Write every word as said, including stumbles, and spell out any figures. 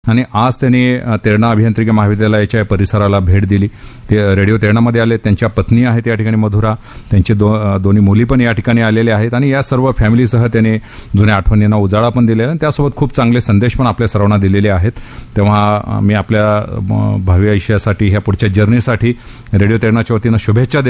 आणि आज त्यांनी तेरणा अभियांत्रिकी महाविद्यालयाच्या परिसराला भेट दिली. ते रेडिओ तेरणामध्ये आले. त्यांच्या पत्नी आहेत या ठिकाणी मधुरा, त्यांची दो, दोन्ही मुली पण या ठिकाणी आलेल्या आहेत आणि या सर्व फॅमिलीसह त्यांनी जुन्या आठवणींना उजाळा पण दिलेला आहे. त्यासोबत खूप चांगले संदेश पण आपल्या सर्वांना दिलेले आहेत. तेव्हा मी आपल्या भावी आयुष्यासाठी ह्या पुढच्या जर्नीसाठी रेडिओ तेरणाच्या वतीनं शुभेच्छा देतो.